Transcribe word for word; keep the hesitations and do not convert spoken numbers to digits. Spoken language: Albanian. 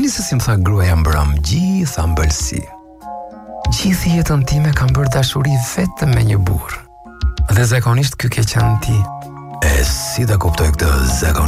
se si më tha gruaja mbrëm, gjitha mbëlsi. Gjithë jetën time kam bërë dashuri vetëm me një burr. Dhe zakonisht ky ke qenë ti. E si ta kuptoj këtë zakon?